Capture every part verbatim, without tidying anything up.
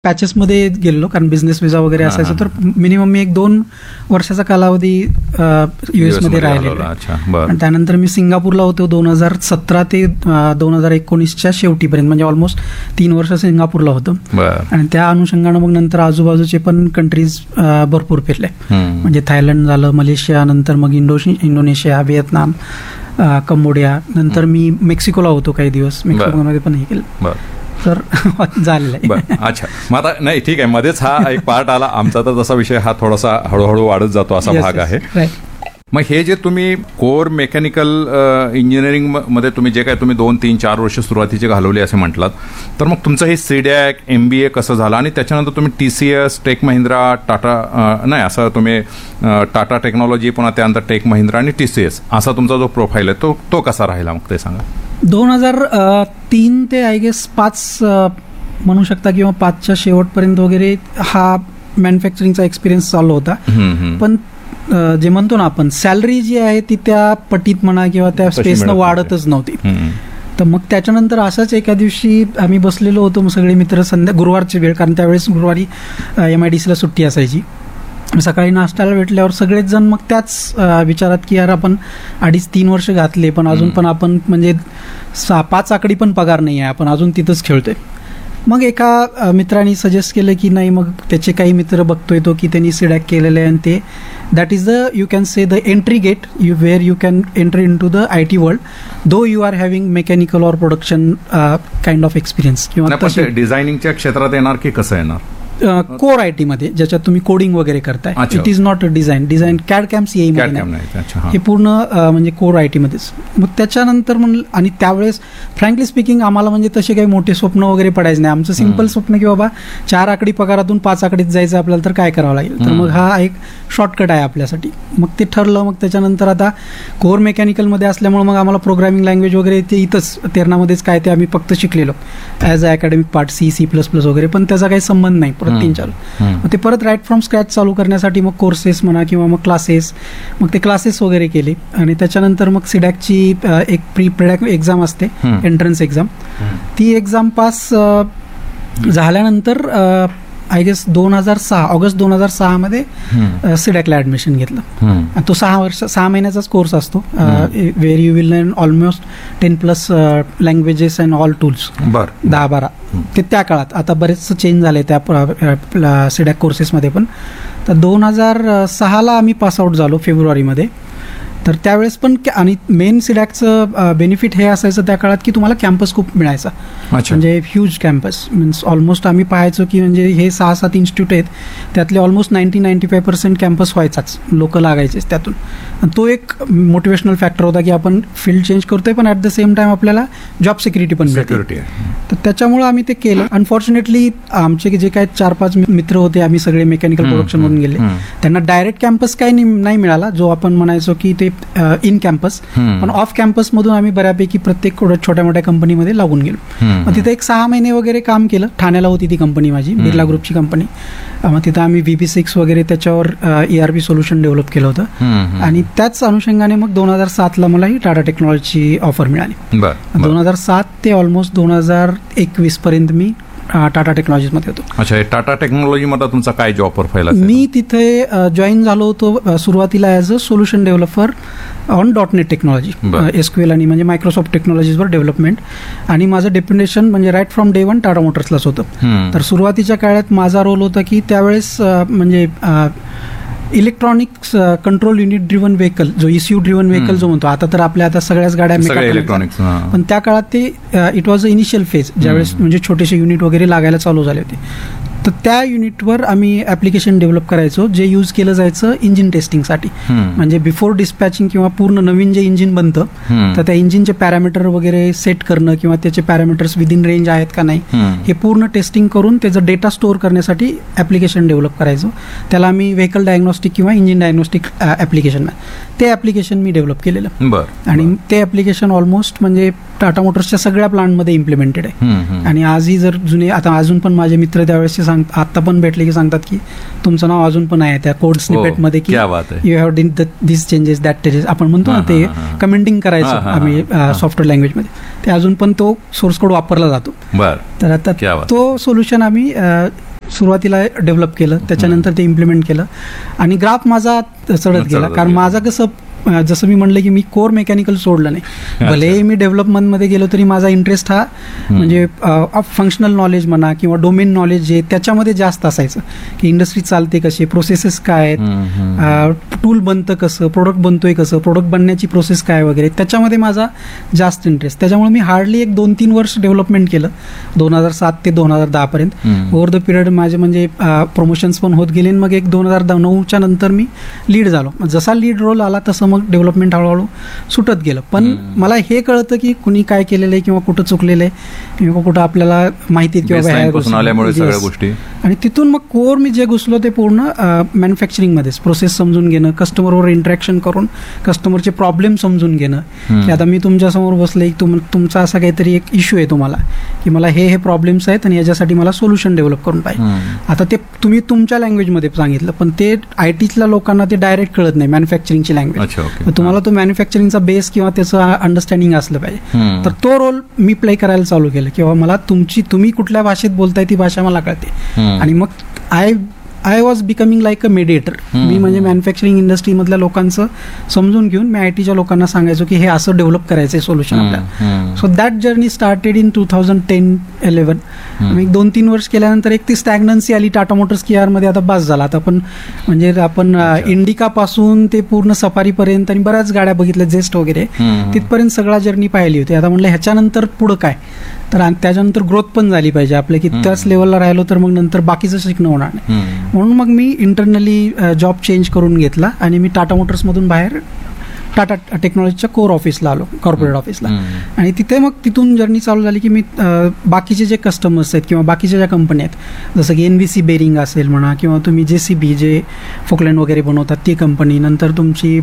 पॅचेसमध्ये गेलो, कारण बिझनेस विजा वगैरे असायचं. तर मिनिमम मी एक दोन वर्षाचा कालावधी युएसमध्ये राहिलेलो. आणि त्यानंतर मी सिंगापूरला होतो दोन हजार सतरा ते दोन हजार एकोणीसच्या शेवटीपर्यंत, म्हणजे ऑलमोस्ट तीन वर्ष सिंगापूरला होतं. आणि त्या अनुषंगानं मग नंतर आजूबाजूचे पण कंट्रीज भरपूर फिरले, म्हणजे थायलंड झालं, मलेशिया, नंतर मग इंडो इंडोनेशिया, व्हिएतनाम, कंबोडिया. नंतर मी मेक्सिकोला होतो काही दिवस, मेक्सिकोमध्ये पण हे केलं. तर झालेलं आहे. अच्छा, मग आता नाही ठीक आहे, मध्येच हा एक पार्ट आला आमचा, तर तसा विषय हा थोडासा हळूहळू वाढत जातो असा भाग आहे. मग हे जे तुम्ही कोर मेकॅनिकल इंजिनिअरिंग मध्ये तुम्ही जे काय तुम्ही दोन तीन चार वर्ष सुरुवातीचे घालवले असे म्हटलात, तर मग तुमचं हे सीडॅक एमबीए कसं झालं, आणि त्याच्यानंतर तुम्ही टीसीएस, टेक महिंद्रा, टाटा नाही असं तुम्ही टाटा टेक्नॉलॉजी, पुन्हा त्यानंतर टेक महिंद्रा आणि टीसीएस असा तुमचा जो प्रोफाईल आहे तो तो कसा राहिला मग ते सांगा. दोन हजार तीन ते आय गेस पाच म्हणू शकता, किंवा पाचच्या शेवटपर्यंत वगैरे हा मॅन्युफॅक्चरिंगचा एक्सपिरियन्स चालू होता. पण जे म्हणतो ना आपण, सॅलरी जी आहे ती त्या पटीत म्हणा किंवा त्या स्पेसनं वाढतच नव्हती. तर मग त्याच्यानंतर असाच एका दिवशी आम्ही बसलेलो होतो, मग सगळे मित्र, संध्या गुरुवारची वेळ, कारण त्यावेळेस गुरुवारी एम आय डी सीला सुट्टी असायची. सकाळी नाश्त्याला भेटल्यावर सगळेच जण मग त्याच विचारात की यार आपण अडीच तीन वर्ष घातले, पण अजून पण आपण म्हणजे सहा पाच आकडी पण पगार नाही आहे, आपण अजून तिथंच खेळतोय. मग एका मित्रांनी सजेस्ट केलं की नाही, मग त्याचे काही मित्र बघतोय तो की त्यांनी सीडॅक केलेलं आहे, आणि ते that is the you can say the entry get you where you can enter in to the I T world, though you R having mechanical or production kind of experience. किंवा डिझायनिंगच्या क्षेत्रात येणार की कसं येणार, कोर आय टी मध्ये ज्याच्यात तुम्ही coding वगैरे करताय. It is not a design design CAD cam CA हे पूर्ण म्हणजे कोर आय टी मध्येच. मग त्याच्यानंतर म्हणलं, आणि त्यावेळेस फ्रँकली स्पीकिंग आम्हाला म्हणजे तसे काही मोठे स्वप्न वगैरे पडायचे नाही. आमचं सिंपल स्वप्न की बाबा चार आकडी पगारातून पाच आकडीत जायचं आपल्याला, तर काय करावं लागेल. तर मग हा एक शॉर्टकट आहे आपल्यासाठी. मग ते ठरलं. मग त्याच्यानंतर आता कोर मेकॅनिकलमध्ये असल्यामुळे मग आम्हाला प्रोग्रामिंग लँग्वेज वगैरे ते इथंच तेरणामध्येच काय ते आम्ही फक्त शिकलेलो as a academic part, C C plus plus वगैरे, पण त्याचा काही संबंध नाही तीन चालू. मग ते परत राईट फ्रॉम स्क्रॅच चालू करण्यासाठी मग कोर्सेस म्हणा किंवा मग क्लासेस, मग ते क्लासेस वगैरे केले. आणि त्याच्यानंतर मग सीडॅकची एक प्री प्रिडॅक एक्झाम असते, एंट्रन्स एक्झाम. ती एक्झाम पास झाल्यानंतर आय गेस दोन हजार सहा ऑगस्ट दोन हजार सहा मध्ये सीडॅकला ऍडमिशन घेतलं. तो सहा वर्ष सहा महिन्याचाच कोर्स असतो, where you will learn almost ten plus languages and all tools, दहा बारा. ते त्या काळात, आता बरेच चेंज झाले त्या सीडॅक कोर्सेसमध्ये पण. तर दोन हजार सहाला आम्ही पासआउट झालो फेब्रुवारीमध्ये. तर त्यावेळेस पण, आणि मेन सीडॅकचं बेनिफिट हे असायचं त्या काळात की तुम्हाला कॅम्पस खूप मिळायचा, म्हणजे ह्यूज कॅम्पस. मीन्स ऑलमोस्ट आम्ही पाहायचो की म्हणजे हे सहा सात इन्स्टिट्यूट आहेत, त्यातले almost ninety ninety five percent campus व्हायचाच, लोक लागायचेच त्यातून. तो एक मोटिवेशनल फॅक्टर होता की आपण फील्ड चेंज करतोय, पण ॲट द सेम टाइम आपल्याला जॉब सिक्युरिटी पण सिक्युरिटी. तर त्याच्यामुळे आम्ही ते केलं. अनफॉर्च्युनेटली आमचे जे काय चार पाच मित्र होते, आम्ही सगळे मेकॅनिकल प्रोडक्शनमधून गेले, त्यांना डायरेक्ट कॅम्पस काही नाही मिळाला, जो आपण म्हणायचो की ते इन कॅम्पस. पण ऑफ कॅम्पस मधून आम्ही बऱ्यापैकी प्रत्येक छोट्या मोठ्या कंपनीमध्ये लागून गेलो. मग तिथे एक सहा महिने वगैरे काम केलं. ठाण्याला होती ती कंपनी माझी, बिर्ला ग्रुपची कंपनी. मग तिथं आम्ही व्ही पी सिक्स वगैरे त्याच्यावर ईआरपी सोल्युशन डेव्हलप केलं होतं. आणि त्याच अनुषंगाने मग दोन हजार सातला मला ही टाटा टेक्नॉलॉजीची ऑफर मिळाली. दोन हजार सात ते ऑलमोस्ट दोन हजार एकवीस पर्यंत मी टाटा टेक्नॉलॉजीमध्ये होतो. अच्छा, टाटा टेक्नॉलॉजीमध्ये तुमचा काय जॉब प्रोफाईल? मी तिथे जॉईन झालो होतो सुरुवातीला as a solution developer on dot net technology, SQL आणि म्हणजे मायक्रोसॉफ्ट टेक्नॉलॉजीजवर डेव्हलपमेंट. आणि माझं डेप्युटेशन म्हणजे right from day one Tata मोटर्सलाच होतं. तर सुरुवातीच्या काळात माझा रोल होता की त्यावेळेस म्हणजे electronics control unit driven vehicle, जो इस्यू ड्रिव्हन व्हेकल जो म्हणतो, आता तर आपल्या आता सगळ्याच गाड्या इलेक्ट्रॉनिक्स, पण त्या काळात ते it was a initial phase, ज्यावेळेस म्हणजे छोटेसे युनिट वगैरे लागायला चालू झाले होते. तर त्या युनिटवर आम्ही ऍप्लिकेशन डेव्हलप करायचो, जे यूज केलं जायचं इंजिन टेस्टिंगसाठी. म्हणजे बिफोर डिस्पॅचिंग किंवा पूर्ण नवीन जे इंजिन बनतं, तर त्या इंजिनचे पॅरामीटर वगैरे सेट करणं किंवा त्याचे पॅरामीटर्स विदिन रेंज आहेत का नाही, हे पूर्ण टेस्टिंग करून त्याचं डेटा स्टोअर करण्यासाठी ऍप्लिकेशन डेव्हलप करायचो. त्याला आम्ही व्हेकल डायग्नोस्टिक किंवा इंजिन डायग्नोस्टिक ऍप्लिकेशन, ते ऍप्लिकेशन मी डेव्हलप केलेलं. आणि ते ऍप्लिकेशन ऑलमोस्ट म्हणजे टाटा मोटर्सच्या सगळ्या प्लांटमध्ये इम्प्लिमेंटेड आहे. आणि आजही जर जुने, आता अजून पण माझे मित्र त्यावेळेस सांग आता पण भेटले की सांगतात की तुमचं नाव अजून पण आहे त्या कोड स्निपेटमध्ये की you have done this changes that changes, आपण म्हणतो ना ते कमेंटिंग करायचं आम्ही सॉफ्टवेअर लँग्वेजमध्ये, ते अजून पण तो सोर्स कोड वापरला जातो. तर आता तो सोल्युशन आम्ही सुरुवातीला डेव्हलप केलं, त्याच्यानंतर ते इम्प्लिमेंट केलं आणि ग्राफ माझा चढत गेला. कारण माझा कसं जसं मी म्हणलं की मी कोर मेकॅनिकल सोडलं नाही, भलेही मी डेव्हलपमेंटमध्ये गेलो तरी माझा इंटरेस्ट हा म्हणजे फंक्शनल नॉलेज म्हणा किंवा डोमेन नॉलेज जे त्याच्यामध्ये जास्त असायचं, की इंडस्ट्री चालते कशी, प्रोसेसेस काय आहेत, टूल बनतं कसं, प्रोडक्ट बनतोय कसं, प्रोडक्ट बनण्याची प्रोसेस काय वगैरे, त्याच्यामध्ये माझा जास्त इंटरेस्ट. त्याच्यामुळे मी हार्डली एक दोन तीन वर्ष डेव्हलपमेंट केलं दोन हजार सात ते दोन हजार दहा पर्यंत. ओव्हर द पिरियड माझे म्हणजे प्रमोशन्स पण होत गेले. मग एक दोन हजार नऊच्या नंतर मी लीड झालो. जसा लीड रोल आला तसं मग डेव्हलपमेंट हळूहळू सुटत गेलं. पण मला हे कळतं की कुणी काय केलेलं आहे किंवा कुठं चुकलेलं आहे किंवा कुठं आपल्याला माहिती किंवा गोष्टी. आणि तिथून मग कोर मी जे घुसलो ते पूर्ण मॅन्युफॅक्चरिंगमध्येच प्रोसेस समजून घेणं, कस्टमरवर इंटरॅक्शन करून कस्टमरचे प्रॉब्लेम समजून घेणं, की आता मी तुमच्यासमोर बसले की तुम तुमचा असा काहीतरी एक इश्यू आहे तुम्हाला, की मला हे हे प्रॉब्लेम्स आहेत आणि याच्यासाठी मला सोल्युशन डेव्हलप करून पाहिजे. आता ते तुम्ही तुमच्या लँग्वेजमध्ये सांगितलं, पण ते आय टीच्या लोकांना ते डायरेक्ट कळत नाही मॅन्युफॅक्चरिंगची लँग्वेज. तुम्हाला तो मॅन्युफॅक्चरिंगचा बेस किंवा त्याचं अंडरस्टँडिंग असलं पाहिजे. तर तो रोल मी प्ले करायला चालू केलं, किंवा मला तुमची तुम्ही कुठल्या भाषेत बोलताय ती भाषा मला कळते. आणि मग I I was becoming like a mediator. मी म्हणजे मॅन्युफॅक्चरिंग इंडस्ट्रीमधल्या लोकांचं समजून घेऊन मी आय टीच्या लोकांना सांगायचो की हे असं डेव्हलप करायचं आहे सोल्युशन आपल्याला. So that journey started in two thousand ten eleven. मी दोन तीन वर्ष केल्यानंतर एक ती स्टॅग्नन्सी आली टाटा मोटर्स केआरमध्ये. आता बस झाला, आता आपण म्हणजे आपण इंडिकापासून ते पूर्ण सफारीपर्यंत आणि बऱ्याच गाड्या बघितल्या, जेस्ट वगैरे तिथपर्यंत सगळा जर्नी पाहिली होती. आता म्हटलं ह्याच्यानंतर पुढं काय, तर त्याच्यानंतर ग्रोथ पण झाली पाहिजे आपल्या, की त्याच लेवलला राहिलो तर मग नंतर बाकीचं शिकणं होणार नाही. म्हणून मग मी इंटरनली जॉब चेंज करून घेतला आणि मी टाटा मोटर्समधून बाहेर टाटा टेक्नॉलॉजीच्या कोर ऑफिसला आलो, कॉर्पोरेट ऑफिसला. आणि तिथे मग तिथून जर्नी चालू झाली की मी बाकीचे जे कस्टमर्स आहेत किंवा बाकीच्या ज्या कंपन्या आहेत, जसं की एन व्ही सी बेरिंग असेल म्हणा, किंवा तुम्ही जे सी बी जे फोकलँड वगैरे बनवतात ती कंपनी, नंतर तुमची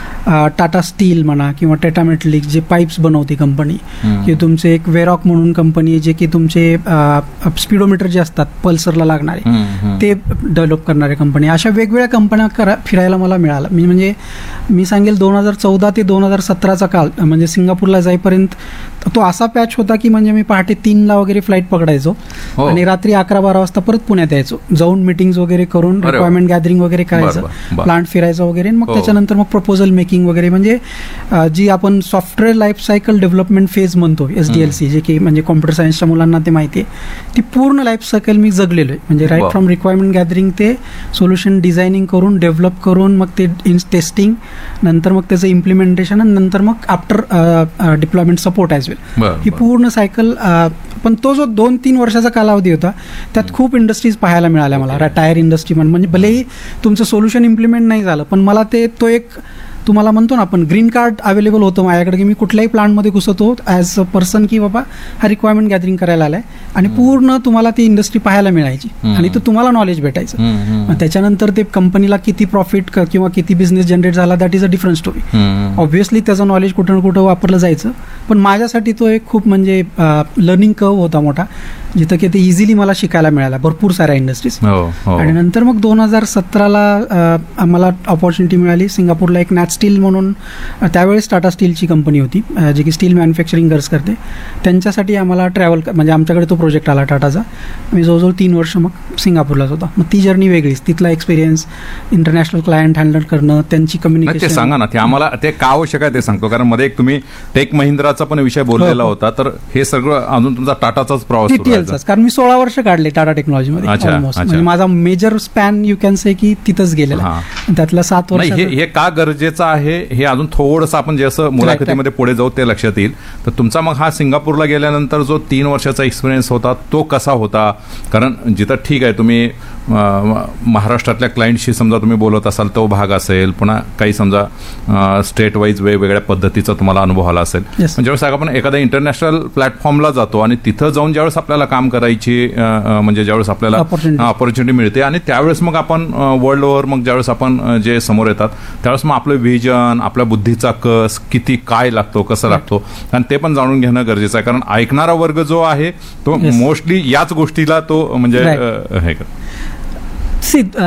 टाटा स्टील म्हणा किंवा टाटा मेटलिक जे पाईप्स बनवते कंपनी, की तुमचे एक वेरॉक म्हणून कंपनी आहे जे की तुमचे स्पीडोमीटर जे असतात पल्सरला लागणारे ते डेव्हलप करणारे कंपनी. अशा वेगवेगळ्या कंपन्या करा फिरायला मला मिळाला. मी म्हणजे मी सांगेल दोन हजार चौदा ते दोन हजार सतराचा काळ म्हणजे सिंगापूरला जाईपर्यंत तो असा पॅच होता की म्हणजे मी पहाटे तीनला वगैरे फ्लाईट पकडायचो आणि रात्री अकरा बारा वाजता परत पुण्यात यायचो, जाऊन मिटिंग्स वगैरे करून रिक्वायरमेंट गॅदरिंग वगैरे करायचं, प्लांट फिरायचं वगैरे. मग त्याच्यानंतर मग प्रपोजल मेकिंग वगैरे, म्हणजे जी आपण software life cycle development phase म्हणतो एस डी एल सी, जे की म्हणजे कॉम्प्युटर सायन्सच्या मुलांना ते माहिती आहे, ती पूर्ण लाईफ सायकल मी जगलेलो आहे. म्हणजे राईट फ्रॉम रिक्वायरमेंट गॅदरिंग ते सोल्युशन डिझायनिंग करून डेव्हलप करून मग ते टेस्टिंग, नंतर मग त्याचं इम्प्लिमेंटेशन आणि नंतर मग आफ्टर डिप्लॉयमेंट सपोर्ट ॲज वेल, ही पूर्ण सायकल. पण तो जो दोन तीन वर्षाचा कालावधी होता त्यात खूप इंडस्ट्रीज पाहायला मिळाल्या मला. टायर इंडस्ट्री म्हणजे भलेही तुमचं सोल्युशन इम्प्लिमेंट नाही झालं, पण मला ते तो एक तुम्हाला म्हणतो ना आपण ग्रीन कार्ड अवेलेबल होतं माझ्याकडे, की मी कुठल्याही प्लांटमध्ये घुसतो ॲज अ पर्सन की बाबा हा रिक्वायरमेंट गॅदरिंग करायला आलाय, आणि पूर्ण तुम्हाला ती इंडस्ट्री पाहायला मिळायची आणि तो तुम्हाला नॉलेज भेटायचं. त्याच्यानंतर ते कंपनीला किती प्रॉफिट किंवा किती बिझनेस जनरेट झाला that is a different story. Obviously त्याचं नॉलेज कुठं ना कुठं वापरलं जायचं, पण माझ्यासाठी तो एक खूप म्हणजे लर्निंग कर्व होता मोठा, जिथं की ते इझिली मला शिकायला मिळाला भरपूर साऱ्या इंडस्ट्रीज. आणि नंतर मग दोन हजार सतराला मला ऑपॉर्च्युनिटी मिळाली सिंगापूरला एक नॅट स्टील म्हणून, त्यावेळेस टाटा स्टीलची कंपनी होती जी की स्टील मॅन्युफॅक्चरिंग गर्स करते, त्यांच्यासाठी आम्हाला ट्रॅव्हल म्हणजे आमच्याकडे तो प्रोजेक्ट आला टाटाचा. मी जवळजवळ तीन वर्ष मग सिंगापूरलाच होता. मग ती जर्नी वेगळीच, तिथला एक्सपिरियन्स, इंटरनॅशनल क्लायंट हँडल करणं, त्यांची कम्युनिकेशन. सांगा ना ते आम्हाला, ते का आवश्यक आहे ते सांगतो, कारण मध्ये एक तुम्ही टेक महिंद्राचा पण विषय बोललेला होता, तर हे सगळं अजून तुमचा टाटाचाच प्रवास, कारण मी सोळा वर्ष काढले टाटा टेक्नॉलॉजीमध्ये ऑलमोस्ट. म्हणजे माझा major span you can say की तिथंच गेलेला, त्यातला सात वर्ष. हे का गरजेचं आहे हे अजून थोडंसं आपण जसं मुलाखतीमध्ये पुढे जाऊ ते लक्षात येईल. तर तुमचा मग हा सिंगापूरला गेल्यानंतर जो तीन वर्षाचा एक्सपिरियन्स होता तो कसा होता? कारण जिथं ठीक आहे तुम्ही महाराष्ट्रातल्या क्लायंटशी समजा तुम्ही बोलत असाल तो भाग असेल, पुन्हा काही समजा स्टेट वाईज वेगवेगळ्या पद्धतीचा तुम्हाला अनुभव आला असेल. ज्यावेळेस आपण एखाद्या इंटरनॅशनल प्लॅटफॉर्मला जातो आणि तिथं जाऊन ज्यावेळेस आपल्याला काम करायची म्हणजे ज्यावेळेस आपल्याला ऑपॉर्च्युनिटी मिळते आणि त्यावेळेस मग आपण वर्ल्ड ओव्हर मग ज्यावेळेस आपण जे समोर येतात त्यावेळेस मग आपलं व्हिजन, आपल्या बुद्धीचा कस किती काय लागतो, कसं लागतो, आणि ते पण जाणून घेणं गरजेचं आहे. कारण ऐकणारा वर्ग जो आहे तो मोस्टली याच गोष्टीला तो म्हणजे हे सी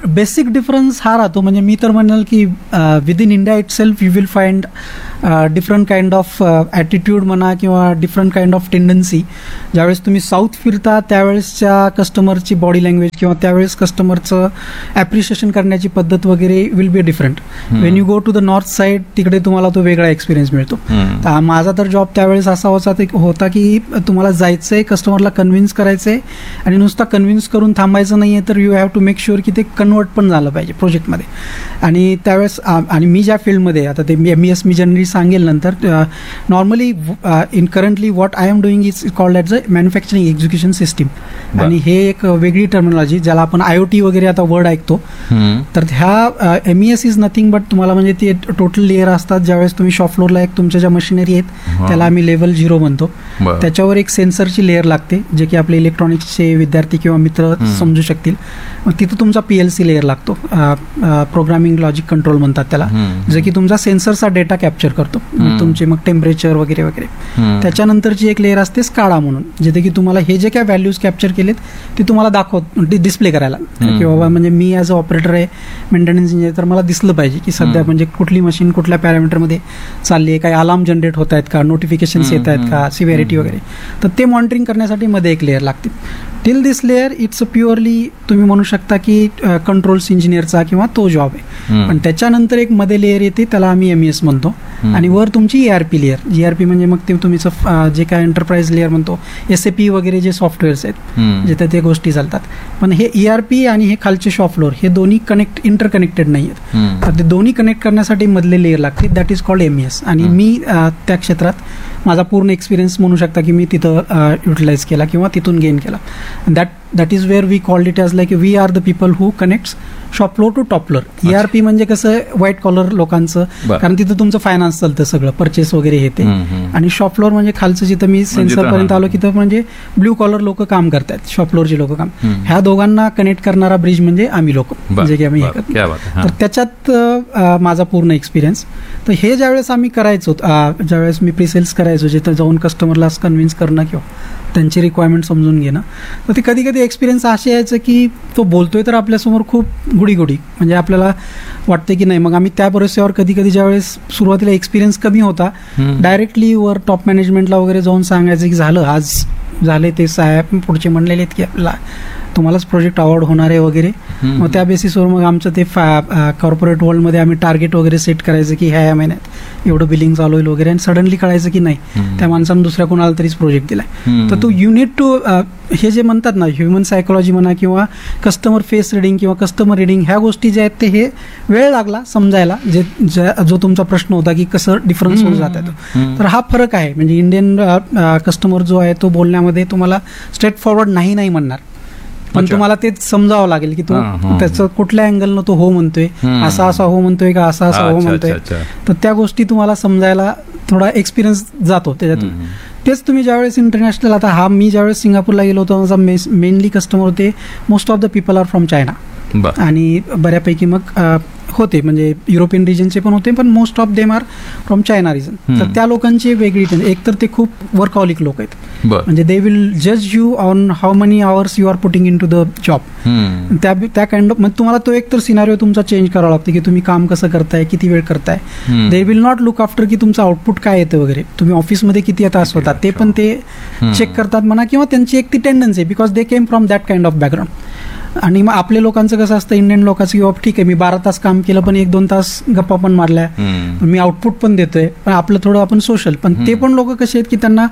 बेसिक डिफरन्स हा राहतो, म्हणजे मी तर म्हणाल की with in India it self you will find different kind of attitude म्हणा किंवा डिफरंट काइंड ऑफ टेंडन्सी. ज्यावेळेस तुम्ही साऊथ फिरता त्यावेळेसच्या कस्टमरची बॉडी लँग्वेज किंवा त्यावेळेस कस्टमरचं ॲप्रिशिएशन करण्याची पद्धत वगैरे will be different. Wien you go to the north side तिकडे तुम्हाला तो वेगळा एक्सपिरियन्स मिळतो. माझा तर जॉब त्यावेळेस असा होता की तुम्हाला जायचंय, कस्टमरला कन्व्हिन्स करायचंय आणि नुसता कन्व्हिन्स करून थांबायचं नाहीये, तर you have to make sure की ते कन्वर्ट पण झालं पाहिजे प्रोजेक्टमध्ये. आणि त्यावेळेस आणि मी ज्या फील्डमध्ये आता ते एम ई एस मी जनरली सांगेल नंतर, normally in currently what I am doing is called as a manufacturing execution system. आणि हे एक वेगळी टर्मिनॉलॉजी ज्याला आपण आयओटी वगैरे आता वर्ड ऐकतो. तर ह्या M E S is nothing but तुम्हाला म्हणजे ते टोटल लेअर असतात. ज्यावेळेस तुम्ही शॉप फ्लोअरला एक तुमच्या ज्या मशिनरी आहेत त्याला आम्ही लेवल झिरो म्हणतो, त्याच्यावर एक सेन्सरची लेअर लागते जे की आपले इलेक्ट्रॉनिक्सचे विद्यार्थी किंवा मित्र समजू शकतील. मग तिथं तुमचा पीएलसी लेअर लागतो, प्रोग्रामिंग लॉजिक कंट्रोल म्हणतात त्याला, जे की तुमचा सेन्सरचा डेटा कॅप्चर करतो, तुमचे मग टेम्परेचर वगैरे वगैरे. त्याच्यानंतरची एक लेअर असते स्काडा म्हणून, जिथे की तुम्हाला हे जे काय व्हॅल्यूज कॅप्चर केलेत ते तुम्हाला दाखवत डिस्प्ले करायला, की बाबा म्हणजे मी ॲज अ ऑपरेटर आहे, मेंटेनन्स इंजिनियर, तर मला दिसलं पाहिजे की सध्या म्हणजे कुठली मशीन कुठल्या पॅरामीटरमध्ये चालली आहे, काही अलार्म जनरेट होत आहेत का, नोटिफिकेशन्स येत आहेत का, सिव्हिरिटी वगैरे. तर ते मॉनिटरिंग करण्यासाठी मध्ये एक लेअर लागते. Till this layer it's purely तुम्ही म्हणू शकता की कंट्रोल्स इंजिनियरचा किंवा तो जॉब आहे. पण त्याच्यानंतर एक मध्ये लेअर येते त्याला आम्ही एम ई एस म्हणतो, आणि वर तुमची ईआरपी लेअर. जीआरपी म्हणजे मग ते तुमचं जे काय एंटरप्राइज लेअर म्हणतो, एस ए पी वगैरे जे सॉफ्टवेअर्स आहेत जिथे ते गोष्टी चालतात. पण हे ईआरपी आणि हे खालचे शॉप फ्लोअर हे दोन्ही कनेक्ट इंटरकनेक्टेड नाही आहेत. तर ते दोन्ही कनेक्ट करण्यासाठी मधले लेअर लागते, that is called M E S. आणि मी त्या क्षेत्रात माझा पूर्ण एक्सपिरियन्स म्हणू शकता की मी तिथं युटिलाइज केला किंवा तिथून गेन केला. That that is where we called it as like we R the people who connects shop floor to top floor. ERP म्हणजे कसं व्हाईट कॉलर लोकांचं, कारण तिथं तुमचं फायनान्स चालतं सगळं, परचेस वगैरे हे ते. आणि शॉप फ्लोअर म्हणजे खालचं जिथं मी सेन्सर पर्यंत आलो की तिथं म्हणजे ब्ल्यू कॉलर लोक काम करतात, शॉप फ्लोअरचे लोक काम. ह्या दोघांना कनेक्ट करणारा ब्रिज म्हणजे आम्ही लोक, जे की आम्ही हे करतो. तर त्याच्यात माझा पूर्ण एक्सपिरियन्स. तर हे ज्यावेळेस आम्ही करायचो, ज्यावेळेस मी प्रिसेल्स करायचो, जिथं जाऊन कस्टमरला कन्व्हिन्स करणं किंवा त्यांची रिक्वायरमेंट समजून घेणं, तर ते कधी कधी एक्सपिरियन्स असे यायचं की तो बोलतोय तर आपल्यासमोर खूप गुडी गुडी, म्हणजे आपल्याला वाटतं की नाही. मग आम्ही त्या भरोश्यावर कधी कधी ज्यावेळेस सुरुवातीला एक्सपिरियन्स कमी होता, डायरेक्टली वर टॉप मॅनेजमेंटला वगैरे जाऊन सांगायचं की झालं आज झाले ते साहेब पुढचे म्हणलेले आहेत की आपल्याला तुम्हालाच प्रोजेक्ट अवॉर्ड होणार आहे वगैरे. मग त्या बेसिसवर मग आमचं ते कॉर्पोरेट वर्ल्डमध्ये आम्ही टार्गेट वगैरे सेट करायचं की ह्या या महिन्यात एवढं बिलिंग चालू होईल वगैरे. आणि सडनली कळायचं की नाही, त्या माणसानं दुसऱ्या कोणाला तरीच प्रोजेक्ट दिलाय. तर तो युनिट टू हे जे म्हणतात ना ह्युमन सायकोलॉजी म्हणा किंवा कस्टमर फेस रिडिंग किंवा कस्टमर रिडिंग, ह्या गोष्टी ज्या आहेत ते हे वेळ लागला समजायला. जे जो तुमचा प्रश्न होता की कसं डिफरन्स होऊन जात आहे, तर हा फरक आहे. म्हणजे इंडियन कस्टमर जो आहे तो बोलण्यामध्ये तुम्हाला स्ट्रेट फॉरवर्ड नाही नाही म्हणणार, पण तुम्हाला ते समजावं लागेल की तो त्याचं कुठल्या अँगलनं तो हो म्हणतोय, असा असा हो म्हणतोय का असा असा हो म्हणतोय. तर त्या गोष्टी तुम्हाला समजायला थोडा एक्सपिरियन्स जातो त्याच्यातून. तेच तुम्ही ज्यावेळेस इंटरनॅशनल, आता हा मी ज्यावेळेस सिंगापूरला गेलो होतो, माझा मेनली कस्टमर होते, most of the people R from China. आणि बऱ्यापैकी मग होते म्हणजे युरोपियन रिजनचे पण होते, पण most of them R from China region. तर त्या लोकांची वेगळी, एक तर ते खूप वर्कहॉलिक लोक आहेत, म्हणजे दे विल जज you on how many hours you R putting in to the job. त्या त्या काइंड ऑफ म्हणजे तुम्हाला तो एक तर सिनारिओ तुमचा चेंज करावा लागतो की तुम्ही काम कसं करताय, किती वेळ करताय. They will not look after की तुमचं आउटपुट काय येतं वगैरे, तुम्ही ऑफिसमध्ये किती तास होतात ते पण ते चेक करतात म्हणा, किंवा त्यांची एक ती टेंडन्सी आहे because they came from that kind of background. आणि मग आपल्या लोकांचं कसं असतं, इंडियन लोकांचं की बाबा ठीक आहे मी बारा तास काम केलं पण एक दोन तास गप्पा पण मारल्या, मी आउटपुट पण देतोय, पण आपलं थोडं आपण सोशल. पण ते पण लोक कसे आहेत की त्यांना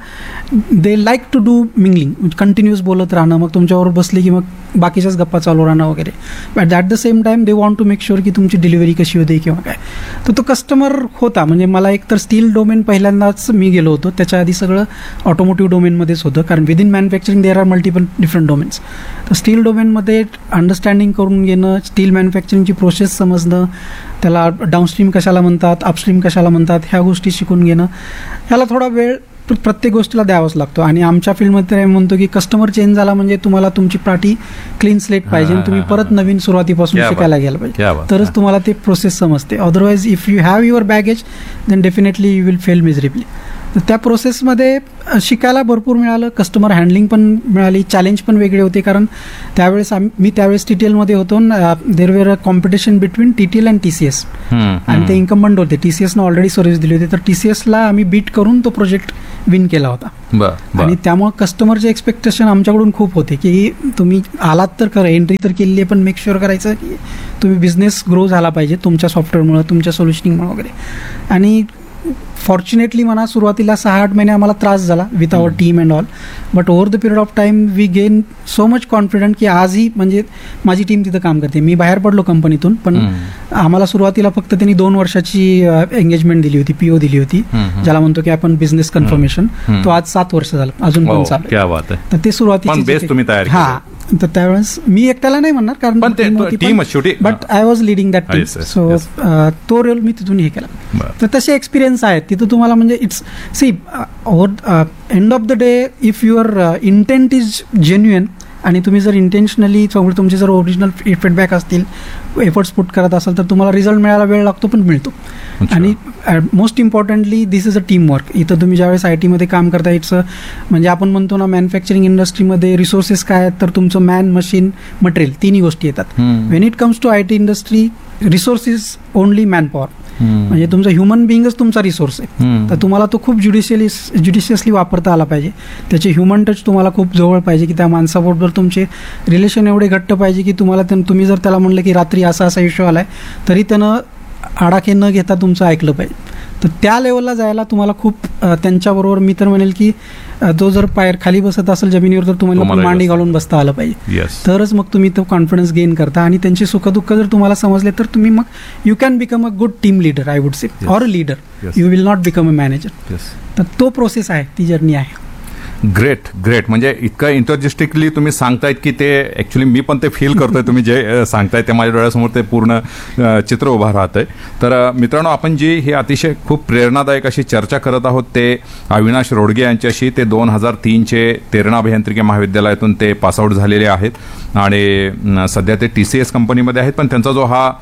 दे like to do mingling, continuous बोलत राहणं, मग तुमच्याबरोबर बसले की मग बाकीच्याच गप्पा चालू राहणं वगैरे. But at the same time they want to make sure की तुमची डिलिव्हरी कशी होते किंवा काय. तर तो कस्टमर होता. म्हणजे मला एक तर स्टील डोमेन पहिल्यांदाच मी गेलो होतो, त्याच्या आधी सगळं ऑटोमोटिव्ह डोमेनमध्येच होतं, कारण within manufacturing there are multiple different domains. तर स्टील डोमेनमध्ये अंडरस्टँडिंग करून घेणं, स्टील मॅन्युफॅक्चरिंगची प्रोसेस समजणं, त्याला डाऊनस्ट्रीम कशाला म्हणतात, अपस्ट्रीम कशाला म्हणतात, ह्या गोष्टी शिकून घेणं, ह्याला थोडा वेळ प्रत्येक गोष्टीला द्यावाच लागतो. आणि आमच्या फील्डमध्ये म्हणतो की कस्टमर चेंज झाला म्हणजे तुम्हाला तुमची पार्टी क्लीन स्लेट पाहिजे, तुम्ही परत नवीन सुरुवातीपासून शिकायला गेला पाहिजे, तरच तुम्हाला ते प्रोसेस समजते. Otherwise if you have your baggage then definitely you will fail मिझरेबली. तर त्या प्रोसेसमध्ये शिकायला भरपूर मिळालं, कस्टमर हँडलिंग पण मिळाली, चॅलेंज पण वेगळे होते, कारण त्यावेळेस मी त्यावेळेस टी टी एलमध्ये होतो, there were a competition between T T L and T C S, आणि ते इन्कम्बंट होते. टी सी एसनं ऑलरेडी सर्व्हिस दिली होती, तर टी सी एसला आम्ही बीट करून तो प्रोजेक्ट विन केला होता. आणि त्यामुळे कस्टमरचे एक्सपेक्टेशन आमच्याकडून खूप होते की तुम्ही आलात तर खरं, एंट्री तर केली आहे, पण मेक शुअर करायचं की तुम्ही बिझनेस ग्रो झाला पाहिजे तुमच्या सॉफ्टवेअरमुळे, तुमच्या सोल्युशनिंगमुळे वगैरे. आणि फॉर्च्युनेटली म्हणा सुरुवातीला सहा आठ महिने आम्हाला त्रास झाला with our team and all, but over the period of time we gain so much confident की आजही म्हणजे माझी टीम तिथं काम करते. मी बाहेर पडलो कंपनीतून, पण आम्हाला सुरुवातीला फक्त त्यांनी दोन वर्षाची एंगेजमेंट दिली होती, पीओ दिली होती, ज्याला म्हणतो की आपण बिझनेस कन्फर्मेशन. तो आज सात वर्ष झालं, अजून पण चालू. तर ते सुरुवातीला हा, तर त्यावेळेस मी एकट्याला नाही म्हणणार, कारण but I was leading that team, so तो रोल मी तिथून हे केला. तर तसे एक्सपिरियन्स आहेत तिथं तुम्हाला. म्हणजे it's C over end of the day if your intent is genuine आणि तुम्ही जर इंटेन्शनली तुमचे जर ओरिजिनल फीडबॅक असतील, एफर्ट्स पुट करत असाल, तर तुम्हाला रिझल्ट मिळायला वेळ लागतो पण मिळतो. आणि most importantly this is a team work. इथं तुम्ही ज्यावेळेस आय टीमध्ये काम करता, इट्स म्हणजे आपण म्हणतो ना मॅन्युफॅक्चरिंग इंडस्ट्रीमध्ये रिसोर्सेस काय आहेत, तर तुमचं मॅन, मशीन, मटेरियल तिन्ही गोष्टी येतात. Wien it comes to I T industry, resource is only man power. म्हणजे तुमचा ह्युमन बिईंगच तुमचा रिसोर्स आहे, तर तुम्हाला तो खूप ज्युडिशियली ज्युडिशियसली वापरता आला पाहिजे. त्याचे ह्युमन टच तुम्हाला खूप जवळ पाहिजे, की त्या माणसाबरोबर तुमचे रिलेशन एवढे घट्ट पाहिजे की तुम्हाला तुम्ही जर त्याला म्हणलं की रात्री असा असा इश्यू आलाय तरी त्यानं आडाखे न घेता तुमचं ऐकलं पाहिजे. तर त्या लेवलला जायला तुम्हाला खूप त्यांच्याबरोबर, मी तर म्हणेल की तो जर पायर खाली बसत असेल जमिनीवर तर तुम्हाला मांडी घालून बसता आलं पाहिजे, तरच मग तुम्ही तो कॉन्फिडन्स गेन करता. आणि त्यांची सुखदुःख जर तुम्हाला समजले तर तुम्ही मग you can become a good team leader, I would say, or a leader. You will not become a manager. तर तो प्रोसेस आहे, ती जर्नी आहे. Great great. म्हणजे इतकं इंटरजिस्टिकली तुम्ही सांगतायत की ते ऍक्च्युली मी पण ते फील करतोय, तुम्ही जे सांगतायत ते माझ्या डोळ्यासमोर ते पूर्ण चित्र उभं राहतंय. तर मित्रांनो, आपण जी ही अतिशय खूप प्रेरणादायक अशी चर्चा करत आहोत ते अविनाश रोडगे यांच्याशी. ते दोन हजार तीनचे तेरणा अभियांत्रिकी महाविद्यालयातून ते पासआउट झालेले आहेत आणि सध्या ते टी सी एस कंपनीमध्ये आहेत. पण त्यांचा जो हा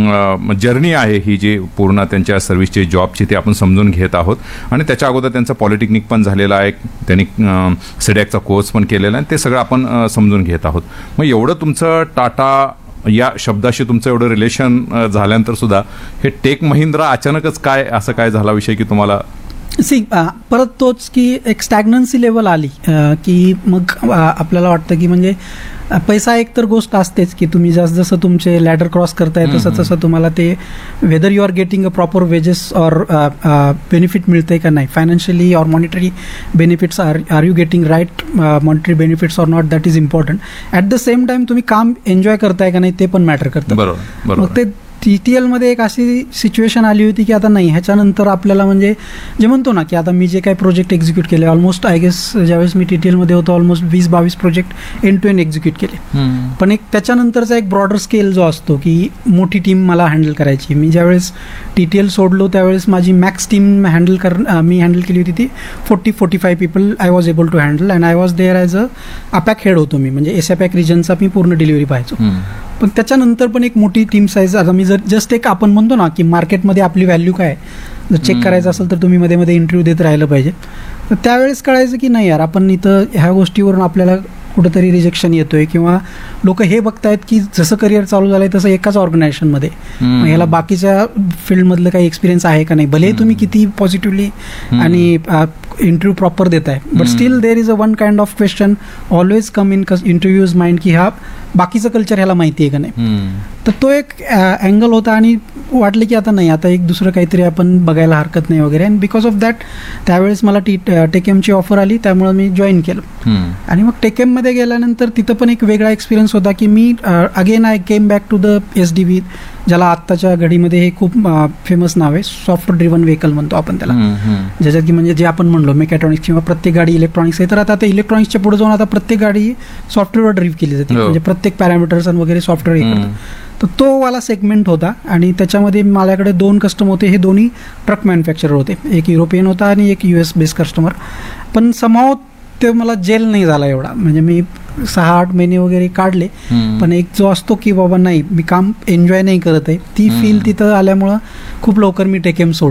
जर्नी आहे, ही जी पूर्ण त्यांच्या सर्व्हिसची जॉबची, ते आपण समजून घेत आहोत. आणि त्याच्या अगोदर त्यांचं पॉलिटेक्निक पण झालेलं आहे, त्यांनी सिडॅकचा कोर्स पण केलेला आहे, ते सगळं आपण समजून घेत आहोत. मग एवढं तुमचं टाटा या शब्दाशी तुमचं एवढं रिलेशन झाल्यानंतर सुद्धा हे टेक महिंद्रा अचानकच काय असं काय झाला विषय की तुम्हाला सी परत तोच की एक स्टॅग्नन्सी लेवल आली की मग आपल्याला वाटतं की म्हणजे पैसा एक तर गोष्ट असतेच की तुम्ही जसं जसं तुमचे लॅडर क्रॉस करताय तसं तसं तुम्हाला ते whether you R getting a proper wedges or benefit मिळतंय का नाही, financially or monetary benefits R R you getting right monetary benefits or not, that is important. At the same time तुम्ही काम एन्जॉय करताय का नाही ते पण मॅटर करतं. बरोबर. मग ते टी टी एलमध्ये एक अशी सिच्युएशन आली होती की आता नाही, ह्याच्यानंतर आपल्याला म्हणजे जे म्हणतो ना की आता मी जे काही प्रोजेक्ट एक्झिक्यूट केले, ऑलमोस्ट आय गेस ज्यावेळेस मी टी टी एलमध्ये होतो ऑलमोस्ट वीस बावीस project end to end execute केले. पण एक त्याच्यानंतरचा एक ब्रॉडर स्केल जो असतो की मोठी टीम मला हँडल करायची. मी ज्यावेळेस टी टी एल सोडलो त्यावेळेस माझी मॅक्स टीम हँडल कर मी हँडल केली होती ती forty forty five people I was able to handle and I was there as a अपॅक head होतो मी, म्हणजे एस अपॅक रिजनचा मी पूर्ण डिलिव्हरी पाहायचो. पण त्याच्यानंतर पण एक मोठी टीम साईज, आता मी जर जस्ट एक आपण म्हणतो ना की मार्केटमध्ये आपली व्हॅल्यू काय, जर चेक करायचं असेल तर तुम्ही मध्ये मध्ये इंटरव्ह्यू देत राहिलं पाहिजे. तर त्यावेळेस कळायचं की नाही यार, आपण इथं ह्या गोष्टीवरून आपल्याला कुठंतरी रिजेक्शन येतोय किंवा लोक हे बघतायत की जसं करिअर चालू झालंय तसं एकाच ऑर्गनायझेशनमध्ये ह्याला बाकीच्या फील्डमधलं काही एक्सपिरियन्स आहे का नाही, भले तुम्ही किती पॉझिटिव्हली आणि इंटरव्ह्यू प्रॉपर देताय, but still there is a one kind of question always come in interviews mind की हा बाकीचं कल्चर ह्याला माहिती आहे का नाही. तर तो एक अँगल होता आणि वाटलं की आता नाही, आता एक दुसरं काहीतरी आपण बघायला हरकत नाही वगैरे. अँड बिकॉज ऑफ दॅट त्यावेळेस मला टी टेकेमची ऑफर आली, त्यामुळे मी जॉईन केलं. आणि मग टेकेममध्ये गेल्यानंतर तिथं पण एक वेगळा एक्सपिरियन्स होता की me again I came back to the S D V, ज्याला आत्ताच्या घडीमध्ये हे खूप फेमस नाव आहे, सॉफ्टवेअर ड्रिव्हन व्हेकल म्हणतो आपण त्याला, ज्याच्यात की म्हणजे जे आपण म्हणलो मेकॅट्रॉनिक्स किंवा प्रत्येक गाडी इलेक्ट्रॉनिक्स आहे, तर आता ते इलेक्ट्रॉनिक्सच्या पुढे जाऊन आता प्रत्येक गाडी सॉफ्टवेअरवर ड्रिव्ह केली जाते, म्हणजे प्रत्येक पॅरामीटर्स वगैरे सॉफ्टवेअर हे करतं. तर तो वाला सेगमेंट होता आणि त्याच्यामध्ये माझ्याकडे दोन कस्टमर होते, हे दोन्ही ट्रक मॅन्युफॅक्चरर होते, एक युरोपियन होता आणि एक युएस बेस्ड कस्टमर. पण समाव ते मला जेल नाही झाला एवढा, म्हणजे मी सहा आठ महिने वगैरे काढले, पण एक जो असतो की बाबा नाही मी काम एन्जॉय नाही करत आहे, ती फील तिथं आल्यामुळं खूप लवकर मी टेकेम सोडली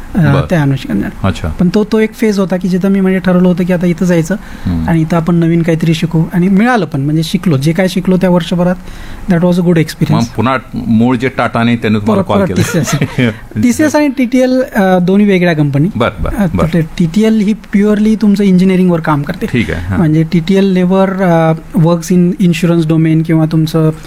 त्या अनुषंगाने. पण तो तो एक फेज होता की जिथं मी म्हणजे ठरवलं होतं की आता इथं जायचं आणि इथं आपण नवीन काहीतरी शिकू, आणि मिळालं पण, म्हणजे शिकलो जे काय शिकलो त्या वर्षभरात. That was a good experience. पुन्हा मूळ जे टाटाने त्यांनी तुम्हाला कॉल केला. टीसीएस आणि टीटीएल दोन्ही वेगळ्या कंपनी. टीटीएल ही प्युअरली तुमचं इंजिनिअरिंगवर काम करते. ठीक आहे. म्हणजे TTL Lever works in insurance domain किंवा तुमचं